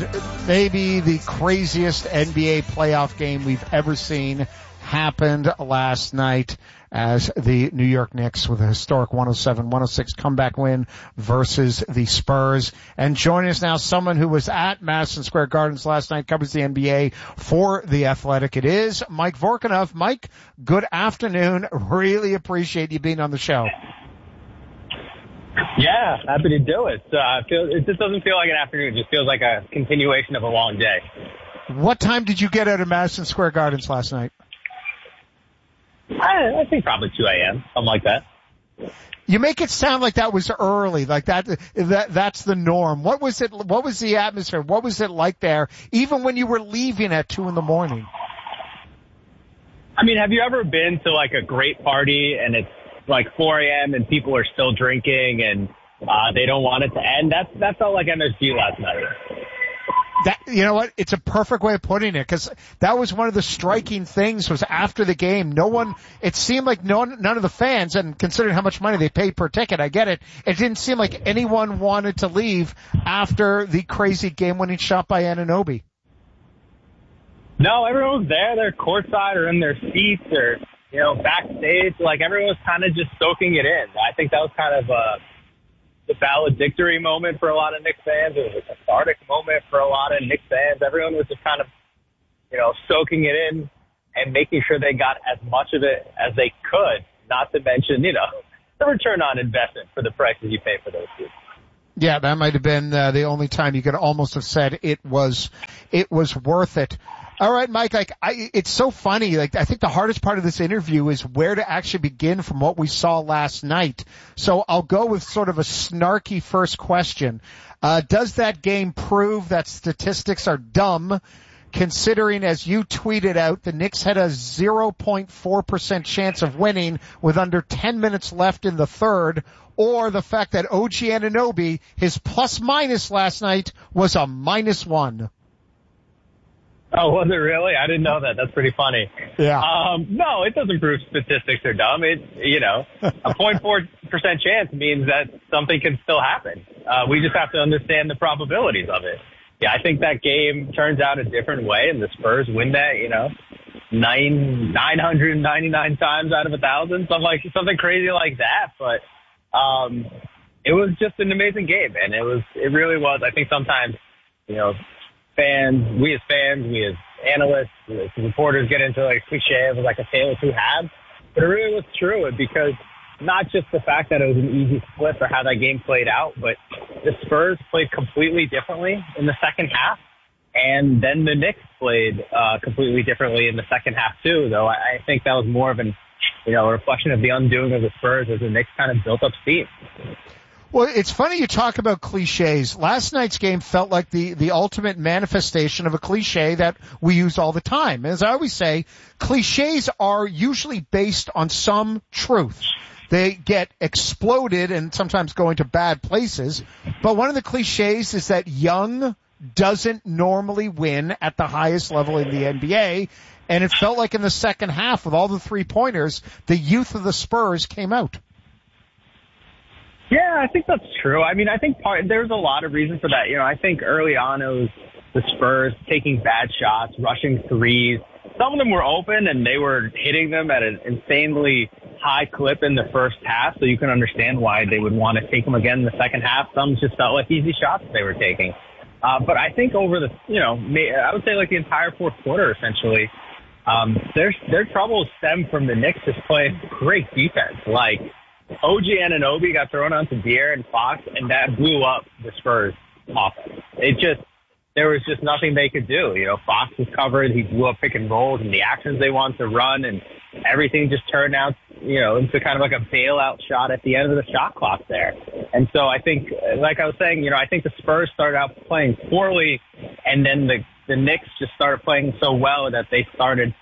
maybe the craziest NBA playoff game we've ever seen happened last night as the New York Knicks with a historic 107-106 comeback win versus the Spurs. And joining us now, someone who was at Madison Square Gardens last night, covers the NBA for The Athletic. It is Mike Vorkunov. Mike, good afternoon. Really appreciate you being on the show. Yeah, happy to do it. It just doesn't feel like an afternoon. It just feels like a continuation of a long day. What time did you get out of Madison Square Gardens last night? I think probably 2 a.m., something like that. You make it sound like that was early, like that's the norm. What was it? What was the atmosphere? What was it like there, even when you were leaving at 2 a.m? I mean, have you ever been to like a great party and it's like 4 a.m. and people are still drinking and they don't want it to end? That felt like MSG last night. That, you know what? It's a perfect way of putting it, because that was one of the striking things was after the game, it seemed like none of the fans, and considering how much money they paid per ticket, I get it, it didn't seem like anyone wanted to leave after the crazy game-winning shot by Anunoby. No, everyone was there. They're courtside or in their seats or, backstage. Like, everyone was kind of just soaking it in. I think that was kind of the valedictory moment for a lot of Knicks fans. It was a cathartic moment for a lot of Knicks fans. Everyone was just kind of, soaking it in and making sure they got as much of it as they could, not to mention, the return on investment for the prices you pay for those seats. Yeah, that might have been the only time you could almost have said it was worth it. All right, Mike, it's so funny. I think the hardest part of this interview is where to actually begin from what we saw last night. So I'll go with sort of a snarky first question. Does that game prove that statistics are dumb, considering, as you tweeted out, the Knicks had a 0.4% chance of winning with under 10 minutes left in the third, or the fact that OG Anunoby, his plus-minus last night was a -1? Oh, was it really? I didn't know that. That's pretty funny. Yeah. No, it doesn't prove statistics are dumb. A 0.4% chance means that something can still happen. We just have to understand the probabilities of it. Yeah, I think that game turns out a different way, and the Spurs win that, 999 times out of 1,000, something crazy like that. But it was just an amazing game, and it really was. I think sometimes, we as analysts, as reporters get into like cliche of like a tale of two halves, but it really was true because not just the fact that it was an easy split or how that game played out, but the Spurs played completely differently in the second half, and then the Knicks played completely differently in the second half too. Though I think that was more of a reflection of the undoing of the Spurs as the Knicks kind of built up steam. Well, it's funny you talk about cliches. Last night's game felt like the ultimate manifestation of a cliche that we use all the time. As I always say, cliches are usually based on some truth. They get exploded and sometimes go into bad places. But one of the cliches is that young doesn't normally win at the highest level in the NBA. And it felt like in the second half with all the three-pointers, the youth of the Spurs came out. Yeah, I think that's true. I mean, I think there's a lot of reason for that. I think early on it was the Spurs taking bad shots, rushing threes. Some of them were open and they were hitting them at an insanely high clip in the first half, so you can understand why they would want to take them again in the second half. Some just felt like easy shots they were taking. But I think over I would say like the entire fourth quarter essentially, their troubles stem from the Knicks just playing great defense. Like, OG Anunoby got thrown onto De'Aaron Fox, and that blew up the Spurs offense. There was just nothing they could do. Fox was covered. He blew up pick and rolls and the actions they wanted to run, and everything just turned out, into kind of like a bailout shot at the end of the shot clock there. And so I think, like I was saying, I think the Spurs started out playing poorly, and then the Knicks just started playing so well that they started,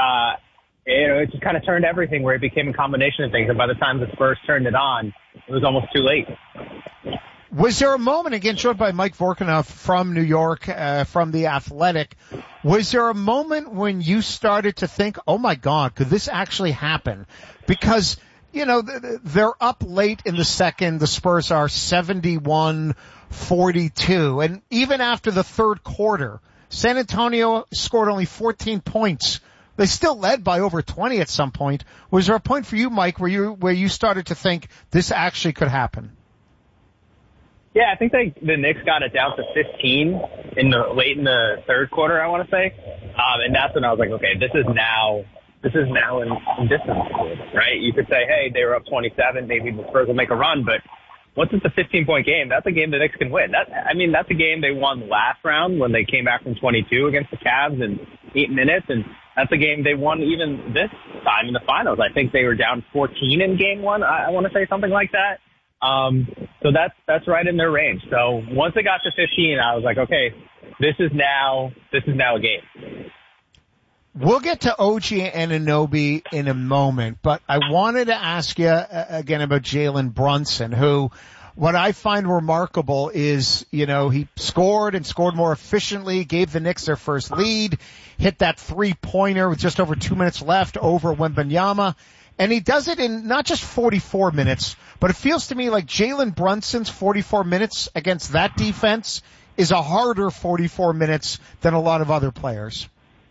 it just kind of turned everything where it became a combination of things. And by the time the Spurs turned it on, it was almost too late. Was there a moment, again, joined by Mike Vorkunov from New York, from The Athletic, was there a moment when you started to think, oh my God, could this actually happen? Because, they're up late in the second. The Spurs are 71 42. And even after the third quarter, San Antonio scored only 14 points. They still led by over 20 at some point. Was there a point for you, Mike, where you started to think this actually could happen? Yeah, I think the Knicks got it down to 15 late in the third quarter, I want to say. And that's when I was like, okay, this is now in distance, right? You could say, hey, they were up 27, maybe the Spurs will make a run, but once it's a 15-point game, that's a game the Knicks can win. That's a game they won last round when they came back from 22 against the Cavs in 8 minutes, and that's a game they won even this time in the finals. I think they were down 14 in game one. I want to say something like that. So that's right in their range. So once it got to 15, I was like, okay, this is now a game. We'll get to OG Anunoby in a moment, but I wanted to ask you again about Jalen Brunson, who what I find remarkable is, he scored and scored more efficiently, gave the Knicks their first lead, hit that three-pointer with just over 2 minutes left over Wembanyama. And he does it in not just 44 minutes, but it feels to me like Jalen Brunson's 44 minutes against that defense is a harder 44 minutes than a lot of other players.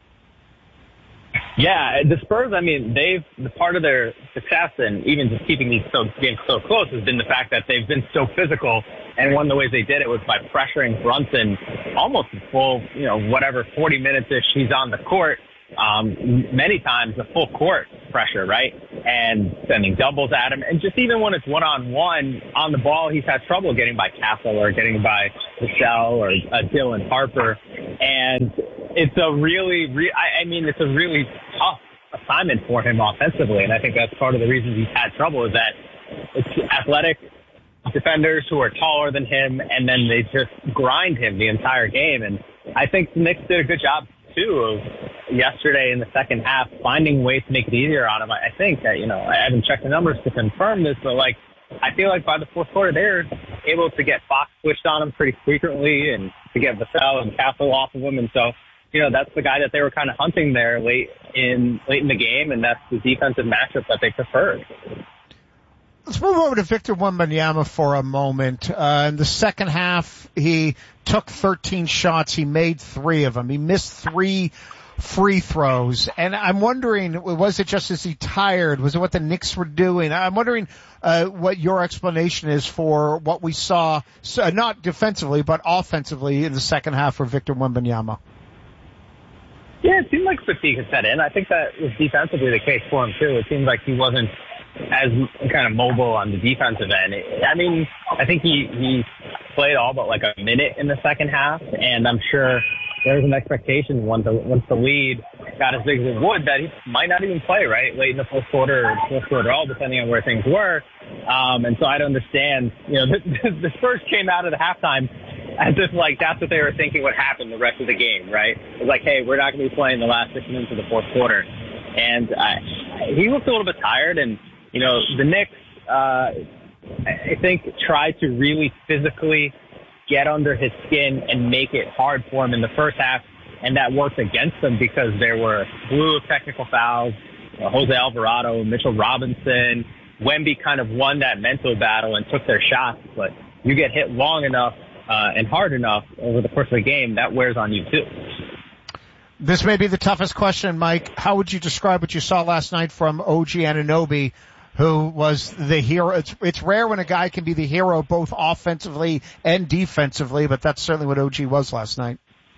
Yeah, the Spurs, the part of their success and even just keeping these games so close has been the fact that they've been so physical. And one of the ways they did it was by pressuring Brunson almost full, 40 minutes-ish he's on the court. Many times the full court pressure, right? And sending doubles at him. And just even when it's one-on-one on the ball, he's had trouble getting by Castle or getting by Michelle or Dylan Harper. And it's a really tough assignment for him offensively. And I think that's part of the reason he's had trouble is that it's athletic defenders who are taller than him, and then they just grind him the entire game. And I think the Knicks did a good job too of yesterday in the second half finding ways to make it easier on him. I think that, I haven't checked the numbers to confirm this, but I feel like by the fourth quarter they're able to get Fox switched on him pretty frequently and to get Vassell and Castle off of him. And so, that's the guy that they were kind of hunting there late in the game, and that's the defensive matchup that they preferred. Let's move over to Victor Wembanyama for a moment. In the second half, he took 13 shots. He made 3 of them. He missed 3 free throws. And I'm wondering, was it just, is he tired? Was it what the Knicks were doing? I'm wondering what your explanation is for what we saw, not defensively, but offensively in the second half for Victor Wembanyama. Yeah, it seemed like fatigue had set in. I think that was defensively the case for him, too. It seemed like he wasn't as kind of mobile on the defensive end. I think he played all but a minute in the second half, and I'm sure there was an expectation once the lead got as big as it would that he might not even play, right, late in the fourth quarter at all, depending on where things were. And so I'd understand, the Spurs came out of the halftime as if that's what they were thinking would happen the rest of the game, right? It was hey, we're not going to be playing the last 6 minutes of the fourth quarter. And he looked a little bit tired, and the Knicks, I think, tried to really physically get under his skin and make it hard for him in the first half, and that worked against them because there were a slew of technical fouls. Jose Alvarado, Mitchell Robinson, Wemby kind of won that mental battle and took their shots, but you get hit long enough and hard enough over the course of the game, that wears on you too. This may be the toughest question, Mike. How would you describe what you saw last night from OG Anunoby, who was the hero? It's rare when a guy can be the hero both offensively and defensively, but that's certainly what OG was last night.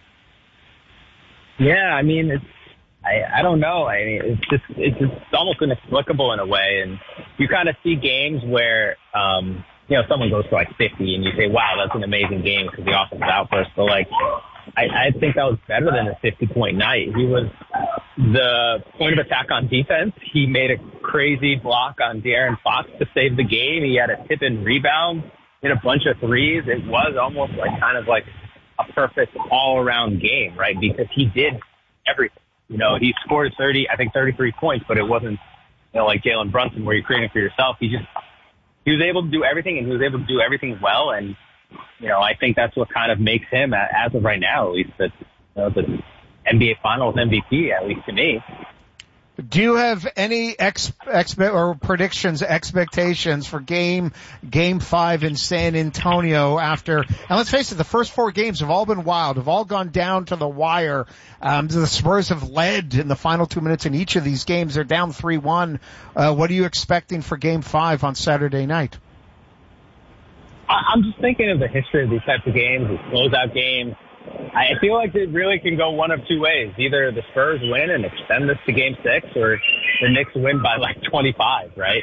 Yeah, I don't know. It's just almost inexplicable in a way, and you kind of see games where someone goes for 50 and you say, wow, that's an amazing game because the offensive outburst, but I think that was better than a 50-point night. He was the point of attack on defense. He made a crazy block on De'Aaron Fox to save the game. He had a tip-in rebound, hit a bunch of threes. It was almost a perfect all-around game, right? Because he did everything. He scored 33 points, but it wasn't, like Jalen Brunson where you're creating for yourself. He was able to do everything, and he was able to do everything well, and I think that's what kind of makes him, as of right now, at least, the NBA Finals MVP, at least to me. Do you have any expectations for game 5 in San Antonio after, and let's face it, the first 4 games have all been wild, have all gone down to the wire. The Spurs have led in the final 2 minutes in each of these games. They're down 3-1. What are you expecting for game 5 on Saturday night? I'm just thinking of the history of these types of games, these closeout games. I feel like it really can go one of two ways. Either the Spurs win and extend this to game 6, or the Knicks win by like 25, right?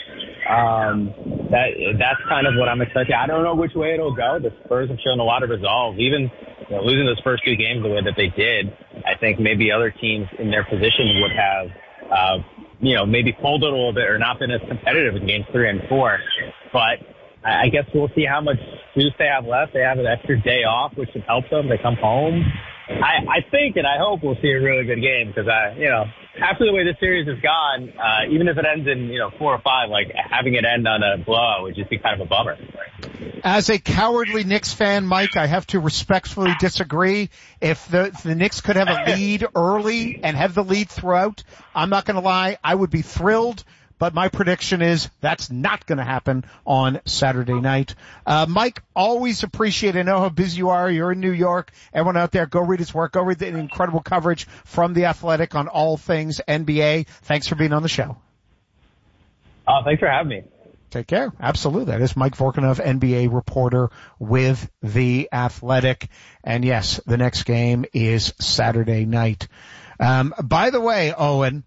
That's kind of what I'm expecting. I don't know which way it'll go. The Spurs have shown a lot of resolve. Even losing those first 2 games the way that they did, I think maybe other teams in their position would have, maybe pulled it a little bit or not been as competitive in games 3 and 4. But I guess we'll see how much juice they have left. They have an extra day off, which should help them. They come home. I think and I hope we'll see a really good game because, after the way this series has gone, even if it ends in, 4 or 5, like having it end on a blowout would just be kind of a bummer. As a cowardly Knicks fan, Mike, I have to respectfully disagree. If the Knicks could have a lead early and have the lead throughout, I'm not going to lie, I would be thrilled. But my prediction is that's not going to happen on Saturday night. Mike, always appreciate it. I know how busy you are. You're in New York. Everyone out there, go read his work. Go read the incredible coverage from The Athletic on all things NBA. Thanks for being on the show. Thanks for having me. Take care. Absolutely. That is Mike Vorkunov, NBA reporter with The Athletic. And yes, the next game is Saturday night. By the way, Owen,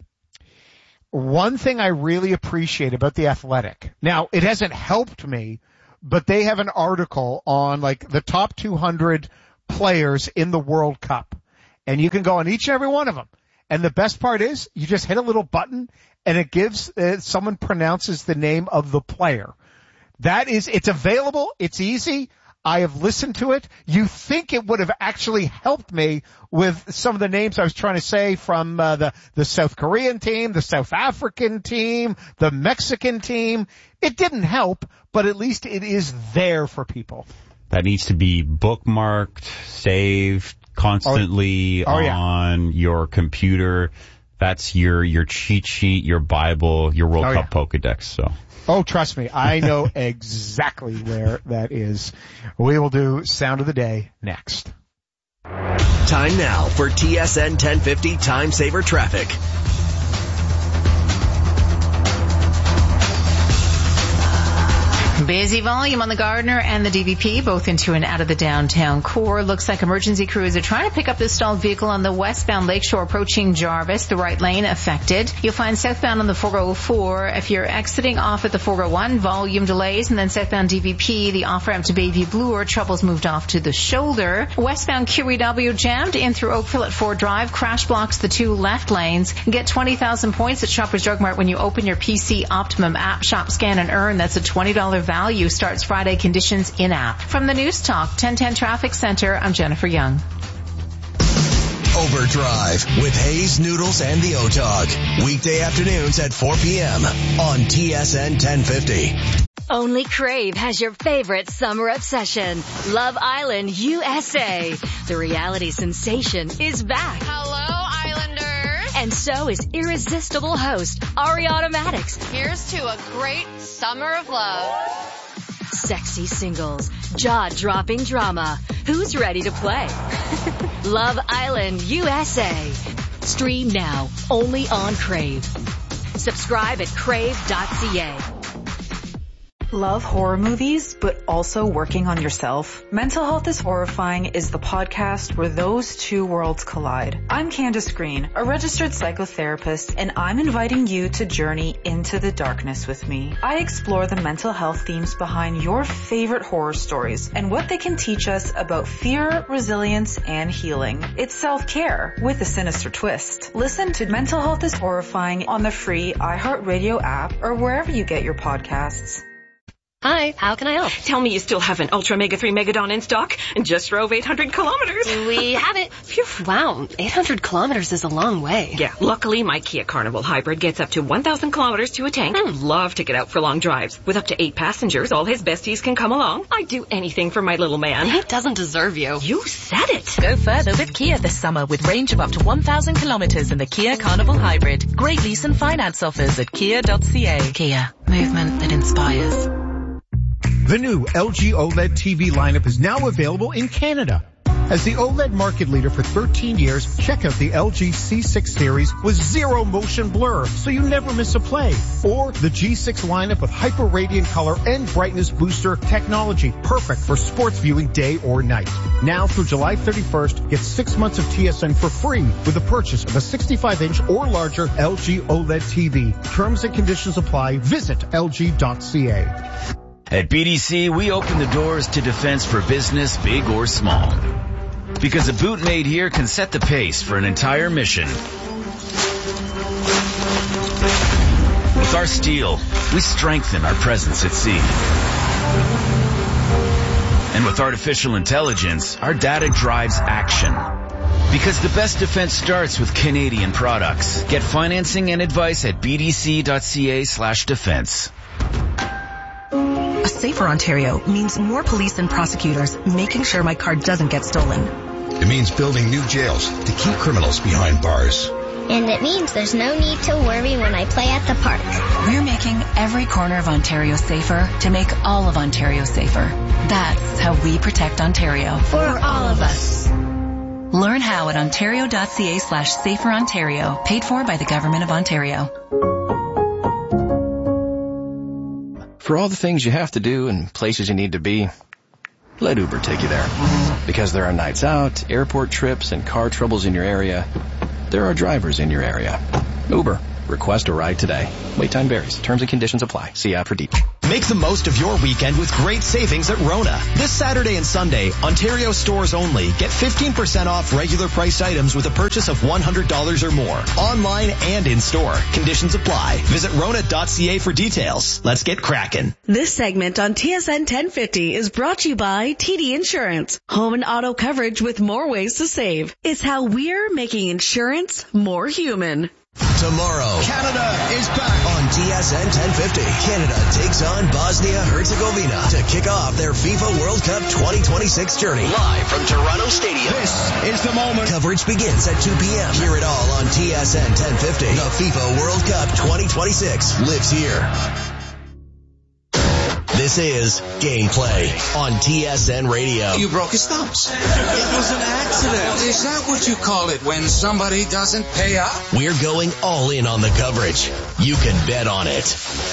one thing I really appreciate about The Athletic, now it hasn't helped me, but they have an article on like the top 200 players in the World Cup, and you can go on each and every one of them. And the best part is you just hit a little button and it gives, someone pronounces the name of the player. It's available. It's easy. I have listened to it. You think it would have actually helped me with some of the names I was trying to say from the South Korean team, the South African team, the Mexican team. It didn't help, but at least it is there for people. That needs to be bookmarked, saved constantly on your computer. That's your cheat sheet, your Bible, your World Cup Pokedex. So. Oh, trust me, I know exactly where that is. We will do Sound of the Day next. Time now for TSN 1050 Time Saver Traffic. Busy volume on the Gardner and the DVP, both into and out of the downtown core. Looks like emergency crews are trying to pick up the stalled vehicle on the westbound Lakeshore approaching Jarvis, the right lane affected. You'll find southbound on the 404. If you're exiting off at the 401, volume delays, and then southbound DVP, the off-ramp to Bayview Bloor, trouble's moved off to the shoulder. Westbound QEW jammed in through Oakville at Ford Drive, crash blocks the 2 left lanes. Get 20,000 points at Shoppers Drug Mart when you open your PC Optimum app. Shop, scan, and earn. That's a $20 value. Starts Friday. Conditions in-app. From the News Talk 1010 Traffic Center, I'm Jennifer Young. Overdrive with Hayes, Noodles, and the O-Dog. Weekday afternoons at 4 p.m. on TSN 1050. Only Crave has your favorite summer obsession. Love Island USA. The reality sensation is back. Hello, Islanders. And so is irresistible host Ariana Maddox. Here's to a great summer of love. Sexy singles, jaw-dropping drama. Who's ready to play? Love Island USA. Stream now, only on Crave. Subscribe at crave.ca. Love horror movies, but also working on yourself? Mental Health is Horrifying is the podcast where those two worlds collide. I'm Candace Green, a registered psychotherapist, and I'm inviting you to journey into the darkness with me. I explore the mental health themes behind your favorite horror stories and what they can teach us about fear, resilience, and healing. It's self-care with a sinister twist. Listen to Mental Health is Horrifying on the free iHeartRadio app or wherever you get your podcasts. Hi, how can I help? Tell me you still have an Ultra Mega 3 Megadon in stock and just drove 800 kilometers. We have it. Phew. Wow, 800 kilometers is a long way. Yeah, luckily my Kia Carnival Hybrid gets up to 1,000 kilometers to a tank. Love to get out for long drives. With up to 8 passengers, all his besties can come along. I'd do anything for my little man. He doesn't deserve you. You said it. Go further with Kia this summer with range of up to 1,000 kilometers in the Kia Carnival Hybrid. Great lease and finance offers at kia.ca. Kia, movement that inspires. The new LG OLED TV lineup is now available in Canada. As the OLED market leader for 13 years, check out the LG C6 series with zero motion blur, so you never miss a play. Or the G6 lineup with hyper radiant color and brightness booster technology, perfect for sports viewing day or night. Now through July 31st, get 6 months of TSN for free with the purchase of a 65-inch or larger LG OLED TV. Terms and conditions apply. Visit lg.ca. At BDC, we open the doors to defense for business, big or small. Because a boot made here can set the pace for an entire mission. With our steel, we strengthen our presence at sea. And with artificial intelligence, our data drives action. Because the best defense starts with Canadian products. Get financing and advice at bdc.ca/defense. A safer Ontario means more police and prosecutors making sure my car doesn't get stolen. It means building new jails to keep criminals behind bars. And it means there's no need to worry when I play at the park. We're making every corner of Ontario safer to make all of Ontario safer. That's how we protect Ontario. For all of us. Learn how at ontario.ca/saferontario. Paid for by the Government of Ontario. For all the things you have to do and places you need to be, let Uber take you there. Because there are nights out, airport trips, and car troubles in your area. There are drivers in your area. Uber. Request a ride today. Wait time varies. Terms and conditions apply. See app for details. Make the most of your weekend with great savings at Rona. This Saturday and Sunday, Ontario stores only. Get 15% off regular priced items with a purchase of $100 or more. Online and in store. Conditions apply. Visit Rona.ca for details. Let's get cracking. This segment on TSN 1050 is brought to you by TD Insurance. Home and auto coverage with more ways to save. It's how we're making insurance more human. Tomorrow, Canada is back on TSN 1050. Canada takes on Bosnia-Herzegovina to kick off their FIFA World Cup 2026 journey. Live from Toronto Stadium. This is the moment. Coverage begins at 2 p.m. Hear it all on TSN 1050. The FIFA World Cup 2026 lives here. This is Gameplay on TSN Radio. You broke his thumbs. It was an accident. Is that what you call it when somebody doesn't pay up? We're going all in on the coverage. You can bet on it.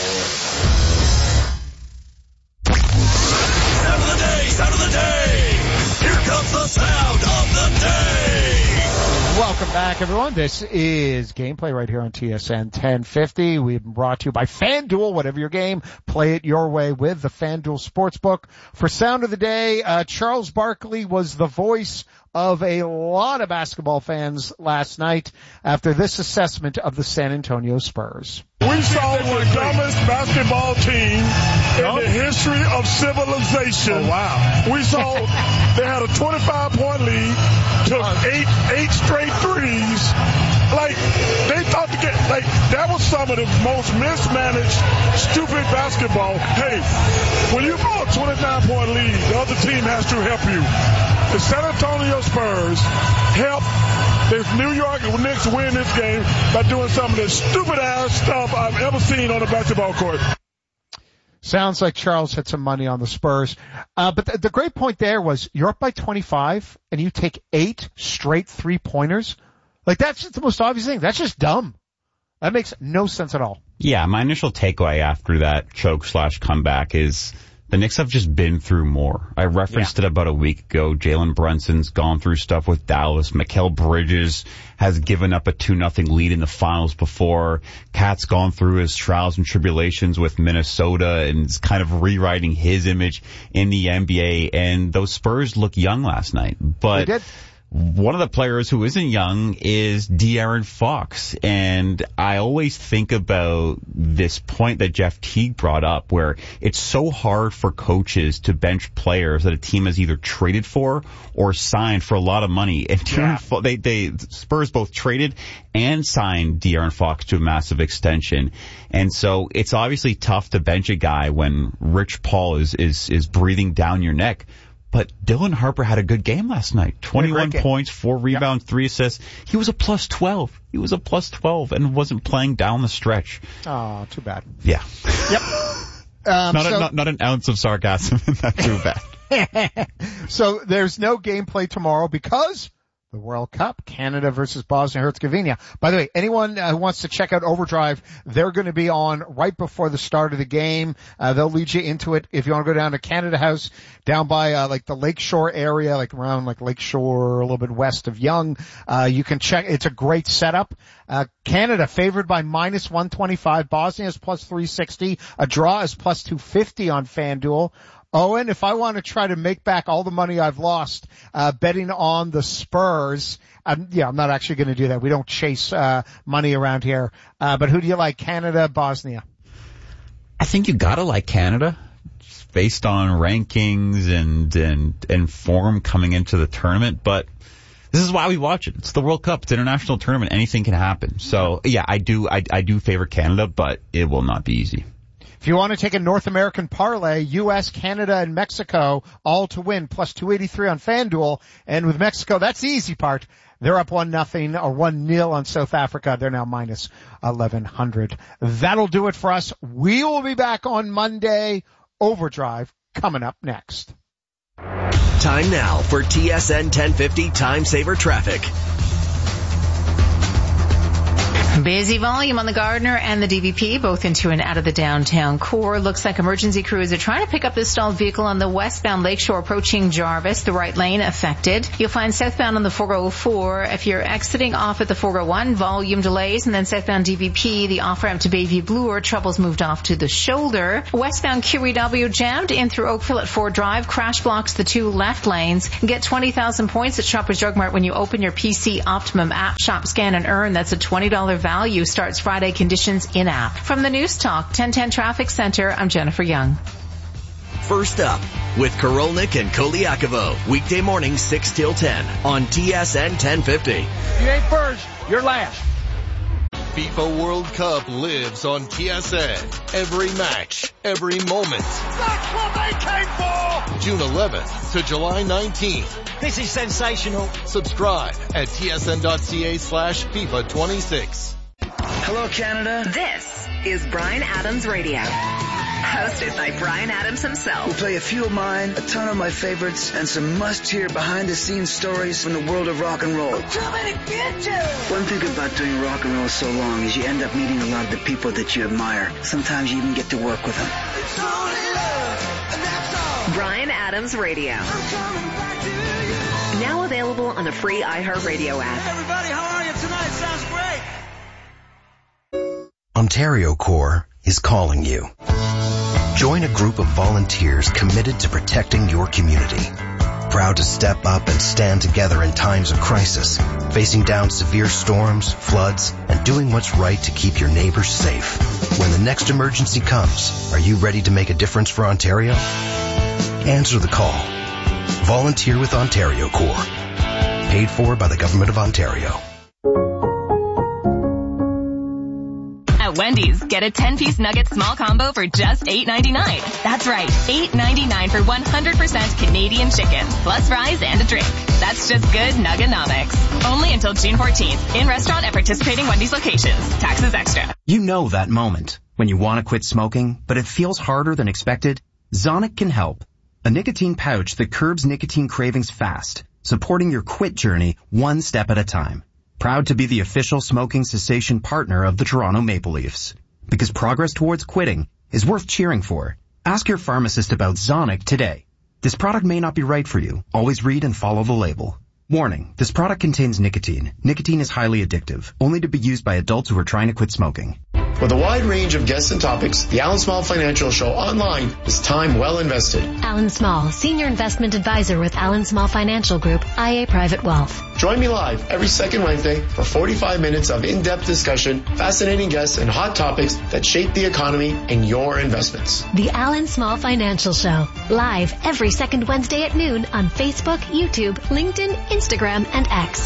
Sound of the day! Sound of the day! Here comes the sound of the day! Welcome back, everyone. This is Gameplay right here on TSN 1050. We've been brought to you by FanDuel. Whatever your game, play it your way with the FanDuel Sportsbook. For Sound of the Day, Charles Barkley was the voice of a lot of basketball fans last night after this assessment of the San Antonio Spurs. We saw the dumbest basketball team in the history of civilization. Oh, wow. We saw they had a 25-point lead, took eight straight threes. Like, they thought to get, like, that was some of the most mismanaged, stupid basketball. Hey, when you blow a 29-point lead, the other team has to help you. The San Antonio Spurs helped the New York Knicks win this game by doing some of the stupid-ass stuff I've ever seen on a basketball court. Sounds like Charles had some money on the Spurs. But the great point there was you're up by 25 and you take 8 straight three-pointers. Like, that's just the most obvious thing. That's just dumb. That makes no sense at all. Yeah, my initial takeaway after that choke/comeback is the Knicks have just been through more. I referenced it about a week ago. Jalen Brunson's gone through stuff with Dallas. Mikal Bridges has given up a 2-0 lead in the finals before. Cat's gone through his trials and tribulations with Minnesota and is kind of rewriting his image in the NBA. And those Spurs look young last night. But one of the players who isn't young is De'Aaron Fox. And I always think about this point that Jeff Teague brought up, where it's so hard for coaches to bench players that a team has either traded for or signed for a lot of money. And Spurs both traded and signed De'Aaron Fox to a massive extension. And so it's obviously tough to bench a guy when Rich Paul is breathing down your neck. But Dylan Harper had a good game last night. 21 points, 4 rebounds, 3 assists. He was a plus 12. He was a plus 12 and wasn't playing down the stretch. Oh, too bad. Yeah. Yep. Not an ounce of sarcasm in that. Too bad. So there's no gameplay tomorrow because the World Cup, Canada versus Bosnia-Herzegovina. By the way, anyone who wants to check out Overdrive, they're going to be on right before the start of the game. They'll lead you into it. If you want to go down to Canada House, down by like the Lakeshore area, like around like Lakeshore, a little bit west of Yonge, you can check. It's a great setup. Canada favored by minus 125. Bosnia is plus 360. A draw is plus 250 on FanDuel. Owen, if I want to try to make back all the money I've lost betting on the Spurs, I'm not actually going to do that. We don't chase money around here. But who do you like, Canada, Bosnia? I think you got to like Canada, just based on rankings and form coming into the tournament. But this is why we watch it. It's the World Cup. It's an international tournament. Anything can happen. So, yeah, I do favor Canada, but it will not be easy. If you want to take a North American parlay, U.S., Canada, and Mexico all to win, plus 283 on FanDuel. And with Mexico, that's the easy part. They're up 1-0 or 1-0 on South Africa. They're now minus 1,100. That'll do it for us. We will be back on Monday. Overdrive coming up next. Time now for TSN 1050 Time Saver Traffic. Busy volume on the Gardner and the DVP, both into and out of the downtown core. Looks like emergency crews are trying to pick up this stalled vehicle on the westbound Lakeshore approaching Jarvis, the right lane affected. You'll find southbound on the 404. If you're exiting off at the 401, volume delays, and then southbound DVP, the off-ramp to Bayview Bloor, trouble's moved off to the shoulder. Westbound QEW jammed in through Oakville at Ford Drive, crash blocks the 2 left lanes. Get 20,000 points at Shoppers Drug Mart when you open your PC Optimum app. Shop, scan, and earn. That's a $20 value. Starts Friday. Conditions in-app. From the News Talk 1010 Traffic Center, I'm Jennifer Young. First up, with Korolnik and Koliakovo, weekday mornings 6 till 10 on TSN 1050. You ain't first, you're last. FIFA World Cup lives on TSN. Every match, every moment. That's what they came for! June 11th to July 19th. This is sensational. Subscribe at tsn.ca/FIFA 26. Hello, Canada. This is Bryan Adams Radio. Hosted by Bryan Adams himself. We'll play a few of mine, a ton of my favorites, and some must-hear behind-the-scenes stories from the world of rock and roll. One thing about doing rock and roll so long is you end up meeting a lot of the people that you admire. Sometimes you even get to work with them. Bryan Adams Radio. Now available on the free iHeartRadio app. Hey everybody, how are you tonight? Sounds great. Ontario Corps is calling you. Join a group of volunteers committed to protecting your community. Proud to step up and stand together in times of crisis, facing down severe storms, floods, and doing what's right to keep your neighbors safe. When the next emergency comes, are you ready to make a difference for Ontario? Answer the call. Volunteer with Ontario Corps. Paid for by the Government of Ontario. At Wendy's, get a 10-piece nugget small combo for just $8.99. That's right, $8.99 for 100% Canadian chicken, plus fries and a drink. That's just good Nuggenomics. Only until June 14th. In restaurant at participating Wendy's locations. Taxes extra. You know that moment when you want to quit smoking, but it feels harder than expected? Zonic can help. A nicotine pouch that curbs nicotine cravings fast, supporting your quit journey one step at a time. Proud to be the official smoking cessation partner of the Toronto Maple Leafs. Because progress towards quitting is worth cheering for. Ask your pharmacist about Zonic today. This product may not be right for you. Always read and follow the label. Warning, this product contains nicotine. Nicotine is highly addictive, only to be used by adults who are trying to quit smoking. With a wide range of guests and topics, the Alan Small Financial Show online is time well invested. Alan Small, Senior Investment Advisor with Alan Small Financial Group, IA Private Wealth. Join me live every second Wednesday for 45 minutes of in-depth discussion, fascinating guests, and hot topics that shape the economy and your investments. The Alan Small Financial Show, live every second Wednesday at noon on Facebook, YouTube, LinkedIn, Instagram, and X.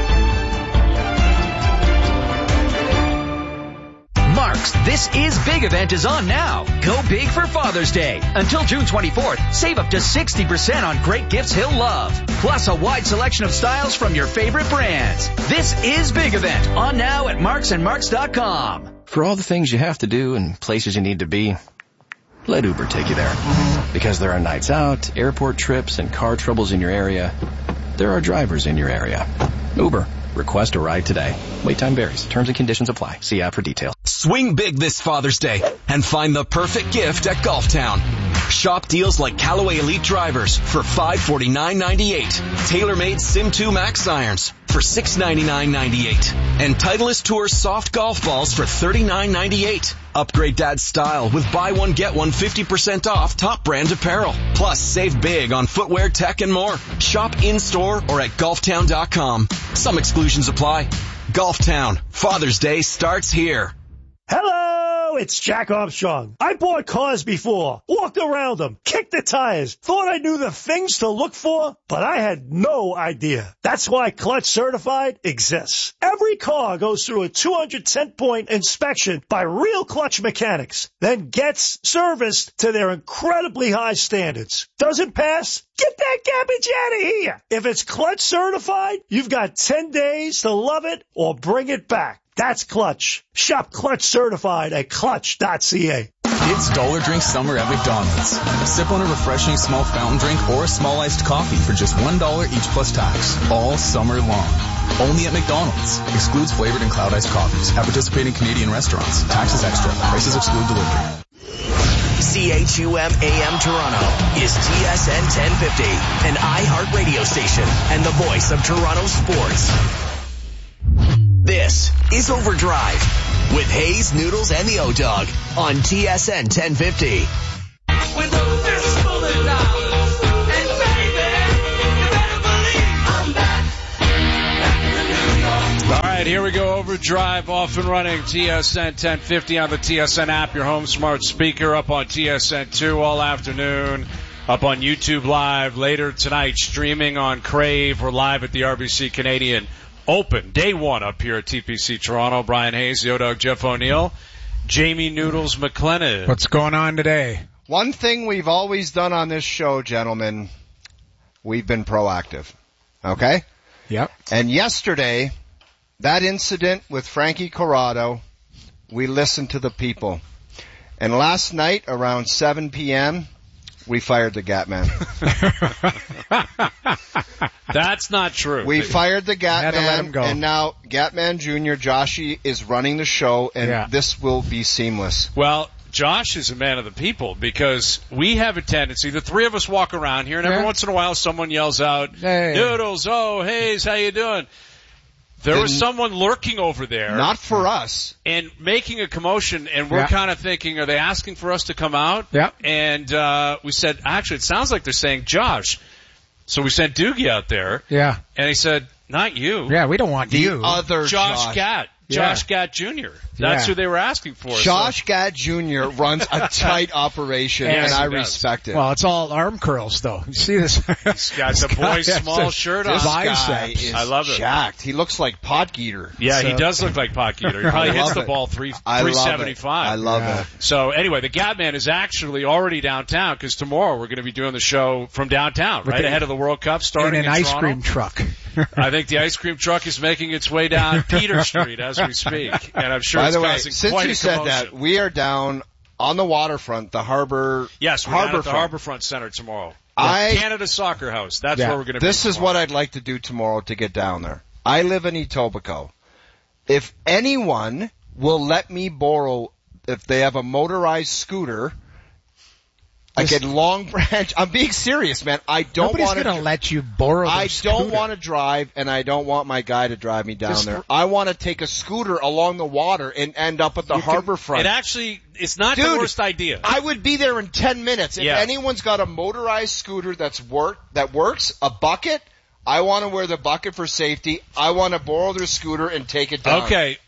Mark's This Is Big event is on now. Go big for Father's Day. Until June 24th, save up to 60% on great gifts he'll love. Plus a wide selection of styles from your favorite brands. This Is Big event on now at marksandmarks.com. For all the things you have to do and places you need to be, let Uber take you there. Because there are nights out, airport trips, and car troubles in your area, there are drivers in your area. Uber. Request a ride today. Wait time varies. Terms and conditions apply. See app for details. Swing big this Father's Day and find the perfect gift at Golftown. Shop deals like Callaway Elite drivers for $549.98. TaylorMade Sim2 Max irons for $699.98. And Titleist Tour soft golf balls for $39.98. Upgrade Dad's style with buy one, get one 50% off top brand apparel. Plus, save big on footwear, tech, and more. Shop in-store or at golftown.com. Some exclusions apply. Golftown. Father's Day starts here. Hello, it's Jack Armstrong. I bought cars before, walked around them, kicked the tires, thought I knew the things to look for, but I had no idea. That's why Clutch Certified exists. Every car goes through a 210-point inspection by real Clutch mechanics, then gets serviced to their incredibly high standards. Doesn't pass? Get that garbage out of here. If it's Clutch Certified, you've got 10 days to love it or bring it back. That's Clutch. Shop Clutch Certified at clutch.ca. It's Dollar Drink Summer at McDonald's. Sip on a refreshing small fountain drink or a small iced coffee for just $1 each plus tax. All summer long. Only at McDonald's. Excludes flavored and cloud iced coffees. At participating Canadian restaurants. Taxes extra. Prices exclude delivery. CHUM AM Toronto is TSN 1050, an iHeart radio station and the voice of Toronto sports. This is Overdrive with Hayes, Noodles, and the O-Dog on TSN 1050. With a fistful of dollars, and baby, you better believe I'm back in New York. All right, here we go. Overdrive off and running. TSN 1050 on the TSN app, your home smart speaker, up on TSN 2 all afternoon, up on YouTube Live later tonight, streaming on Crave. We're live at the RBC Canadian Open, day one up here at TPC Toronto. Brian Hayes, the O-Dog, Jeff O'Neill, Jamie Noodles McLennan. What's going on today? One thing we've always done on this show, gentlemen, we've been proactive. Okay? Yep. And yesterday, that incident with Frankie Corrado, we listened to the people. And last night, around 7 p.m., we fired the Gat Man. That's not true. We fired the Gat Man, let him go. And now Gatman Jr., Joshy, is running the show, and this will be seamless. Well, Josh is a man of the people because we have a tendency, the three of us walk around here, and every once in a while someone yells out, hey. Noodles, oh, Hayes, how you doing? There was someone lurking over there. Not for us. And making a commotion, and we're kind of thinking, are they asking for us to come out? Yeah. And we said, actually, it sounds like they're saying Josh. So we sent Doogie out there. Yeah. And he said, not you. Yeah, we don't want you. The other Josh Gatt. Josh Gatt Jr. That's who they were asking for. Josh Gatt Jr. runs a tight operation, and I respect it. Well, it's all arm curls, though. You see this? He's got the boy's small shirt on. This guy is I love it. jacked. He looks like Potgeeter. Yeah, he does look like Potgeeter. He probably hits the ball 375. I love it. So anyway, the Gatman is actually already downtown because tomorrow we're going to be doing the show from downtown, right ahead of the World Cup, starting in an ice Toronto. Cream truck. I think the ice cream truck is making its way down Peter Street as we speak, and I'm sure By it's the way, causing since quite you a said commotion. that, we are down on the waterfront, the harbor. Yes, we're down at the Harborfront Center tomorrow. Canada Soccer House. That's where we're going to be. This is what I'd like to do tomorrow to get down there. I live in Etobicoke. If anyone will let me borrow, if they have a motorized scooter, I get Long Branch. I'm being serious, man. I don't want to. Nobody's going to let you borrow their scooter. I don't want to drive, and I don't want my guy to drive me down there. I want to take a scooter along the water and end up at the harbor front. It's not the worst idea. I would be there in 10 minutes. If anyone's got a motorized scooter that works, a bucket, I want to wear the bucket for safety. I want to borrow their scooter and take it down. Okay.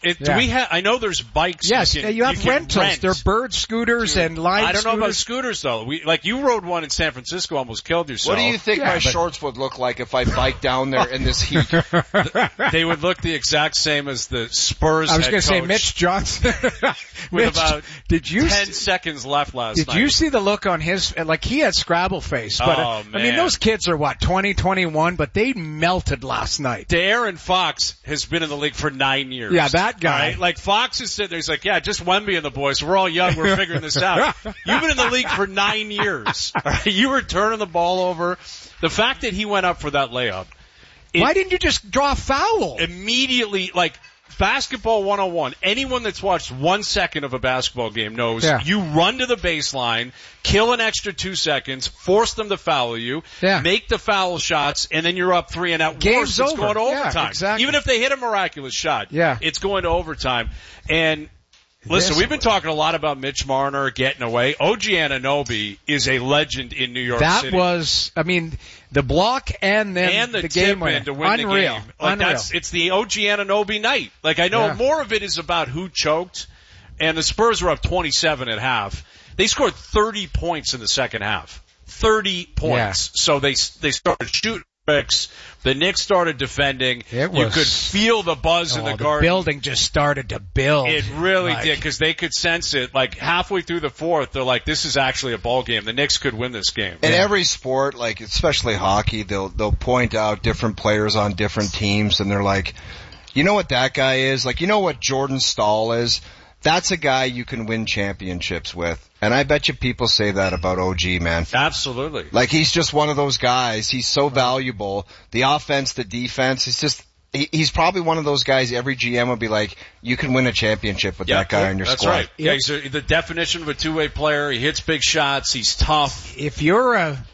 I know there's bikes. Yes, you have rentals. Rent. They're bird scooters and line I don't know about scooters. scooters, though. You rode one in San Francisco, almost killed yourself. What do you think my shorts would look like if I bike down there in this heat? They would look the exact same as the Spurs I was going to say Mitch Johnson. with about 10 seconds left last night. Did you see the look on his, like he had Scrabble face, but man. I mean those kids are 20, 21, but they melted last night. De'Aaron Fox has been in the league for 9 years. Yeah, that guy. Right? Like Fox is sitting there, he's like, yeah, just Wemby and the boys. We're all young, we're figuring this out. You've been in the league for 9 years. All right? You were turning the ball over. The fact that he went up for that layup. Why didn't you just draw a foul? Immediately, Basketball 101, anyone that's watched 1 second of a basketball game knows you run to the baseline, kill an extra 2 seconds, force them to foul you, make the foul shots, and then you're up 3 and at Game's worst, it's over. going to overtime. Exactly. Even if they hit a miraculous shot, it's going to overtime. And listen, we've been talking a lot about Mitch Marner getting away. OG Anunoby is a legend in New York City. That was, the block and then the game tip in to win Unreal. the game. Unreal. It's the OG Anunoby night. I know more of it is about who choked, and the Spurs were up 27 at half. They scored 30 points in the second half. 30 points. Yeah. So they started shooting bricks. The Knicks started defending. You could feel the buzz in the garden. The building just started to build. It really did, because they could sense it. Halfway through the fourth, they're like, this is actually a ball game. The Knicks could win this game. In every sport, especially hockey, they'll point out different players on different teams, and they're like, you know what that guy is? You know what Jordan Stahl is? That's a guy you can win championships with. And I bet you people say that about OG, man. Absolutely. He's just one of those guys. He's so valuable. The offense, the defense, he's probably one of those guys every GM would be like, you can win a championship with that guy on your squad. That's right. Yeah, he's the definition of a two-way player. He hits big shots. He's tough. If you're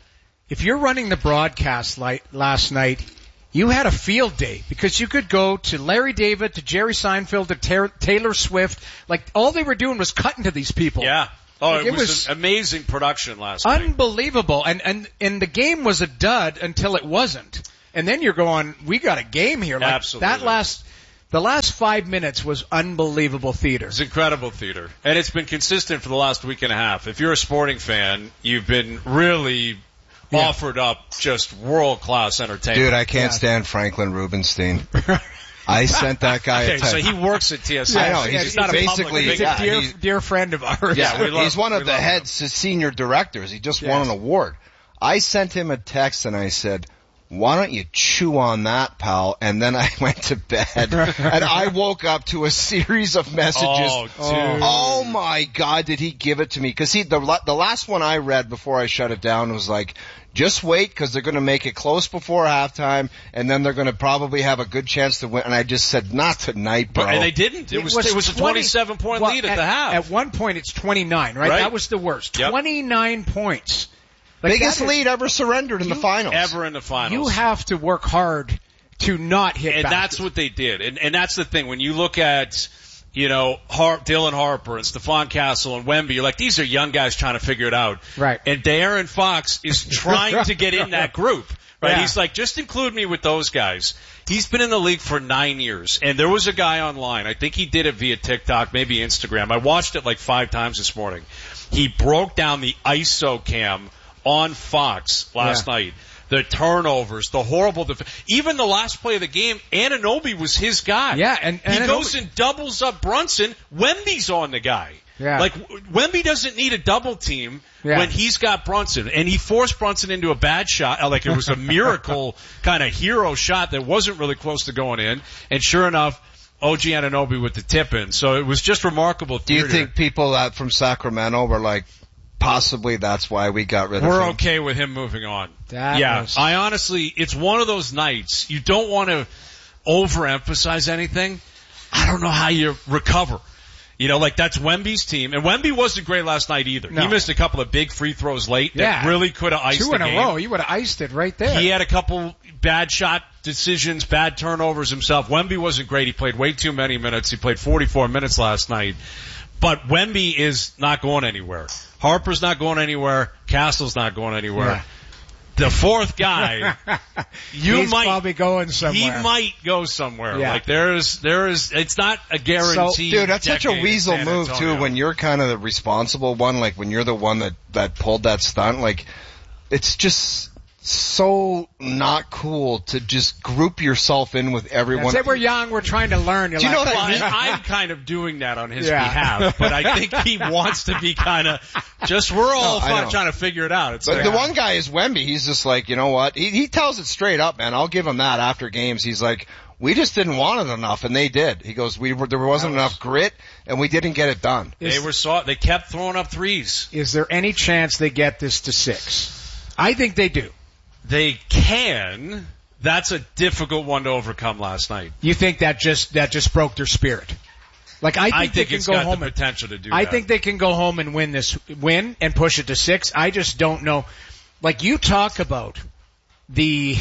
running the broadcast last night, you had a field day, because you could go to Larry David, to Jerry Seinfeld, to Taylor Swift. All they were doing was cutting to these people. Yeah. Oh, it was an amazing production last night. Unbelievable. And the game was a dud until it wasn't. And then you're going, we got a game here. Absolutely. The last 5 minutes was unbelievable theater. It's incredible theater. And it's been consistent for the last week and a half. If you're a sporting fan, you've been really offered up just world-class entertainment. Dude, I can't stand Franklin Rubenstein. I sent that guy a text. So he works at TSN. I know. He's not basically he's a dear friend of ours. Yeah, he's one of the head senior directors. He just won an award. I sent him a text and I said, why don't you chew on that, pal? And then I went to bed. And I woke up to a series of messages. Oh my God, did he give it to me? Because the last one I read before I shut it down was just wait, because they're going to make it close before halftime, and then they're going to probably have a good chance to win. And I just said, not tonight, bro. And they didn't. It was a 27-point lead at the half. At one point, it's 29, right? That was the worst. Yep. 29 points. Biggest lead ever surrendered in the finals. Ever in the finals. You have to work hard to not hit baskets. That's what they did. And that's the thing. When you look at, Dylan Harper and Stephon Castle and Wemby, you're like, these are young guys trying to figure it out. Right. And De'Aaron Fox is trying to get in that group. Right. Yeah. He's like, just include me with those guys. He's been in the league for 9 years. And there was a guy online. I think he did it via TikTok, maybe Instagram. I watched it 5 times this morning. He broke down the ISO cam on Fox last night. The turnovers, the horrible even the last play of the game, Anunoby was his guy. Yeah, and he goes and doubles up Brunson. Wemby's on the guy. Yeah. Wemby doesn't need a double team when he's got Brunson, and he forced Brunson into a bad shot. It was a miracle kind of hero shot that wasn't really close to going in, and sure enough, OG Anunoby with the tip in. So it was just remarkable theater. Do you think people from Sacramento were like, possibly that's why we got rid of him? We're okay with him moving on. I honestly, it's one of those nights, you don't want to overemphasize anything. I don't know how you recover. You know, like that's Wemby's team. And Wemby wasn't great last night either. No. He missed a couple of big free throws late that really could have iced the game. 2 in a row. He would have iced it right there. He had a couple bad shot decisions, bad turnovers himself. Wemby wasn't great. He played way too many minutes. He played 44 minutes last night. But Wemby is not going anywhere. Harper's not going anywhere. Castle's not going anywhere. Yeah. The fourth guy, He's probably going somewhere. He might go somewhere. Yeah. Like there is, it's not a guarantee. Dude, that's such a decade weasel in San move Antonio. too when you're kind of the responsible one, like when you're the one that pulled that stunt, like it's just so not cool to just group yourself in with everyone. Say we're young, we're trying to learn. Do you know what I mean? I'm kind of doing that on his behalf, but I think he wants to be kind of just, we're all trying to figure it out. It's But the one guy is Wemby. He's just like, you know what? He tells it straight up, man. I'll give him that after games. He's like, we just didn't want it enough, and they did. He goes, there wasn't enough grit, and we didn't get it done. They kept throwing up threes. Is there any chance they get this to 6? I think they do. They can. That's a difficult one to overcome last night. You think that just broke their spirit? Like I think they can it's go got home the potential to do I that. think they can go home and win and push it to 6. I just don't know. Like you talk about the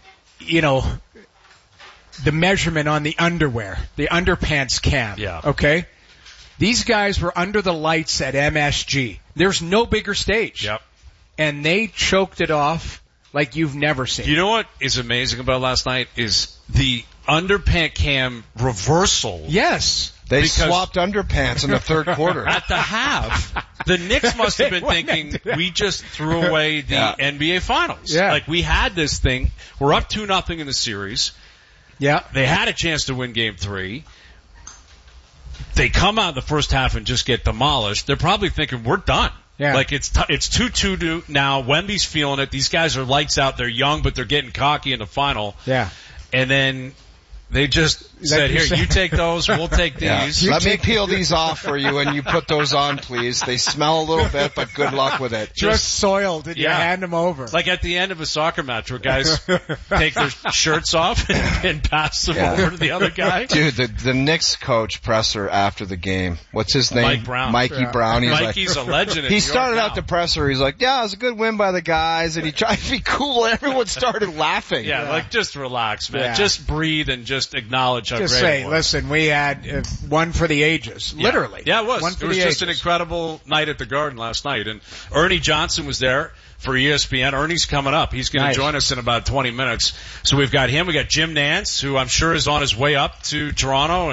measurement on the underwear, the underpants cam. Yeah. Okay? These guys were under the lights at MSG. There's no bigger stage. Yep. And they choked it off like you've never seen. You know what is amazing about last night is the underpant cam reversal. Yes. They swapped underpants in the third quarter. At the half, the Knicks must have been thinking, we just threw away the NBA Finals. Yeah. Like, we had this thing. We're up 2-0 in the series. Yeah. They had a chance to win Game 3. They come out in the first half and just get demolished. They're probably thinking, we're done. Yeah. Like, it's 2-2 now. Wemby's feeling it. These guys are lights out. They're young, but they're getting cocky in the final. Yeah. And then they just said, here, you take those, we'll take these. Let me peel these off for you, and you put those on, please. They smell a little bit, but good luck with it. Just soiled, and you hand them over. Like at the end of a soccer match where guys take their shirts off and pass them over to the other guy. Dude, the Knicks coach presser after the game, what's his name? Mike Brown. Mikey Brown. He's Mikey's a legend. He started out the presser. He's like, yeah, it was a good win by the guys, and he tried to be cool, and everyone started laughing. Yeah, like just relax, man. Yeah. Just breathe and just acknowledge how Just great say, it was. listen, we had one for the ages. Yeah. Literally. Yeah, it was. One for It was the just ages. an incredible night at the Garden last night. And Ernie Johnson was there for ESPN. Ernie's coming up. He's going to join us in about 20 minutes. So we've got him. We got Jim Nantz, who I'm sure is on his way up to Toronto.